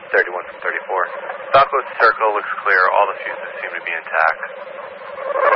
31 from 34. Southwest circle looks clear. All the fuses seem to be intact.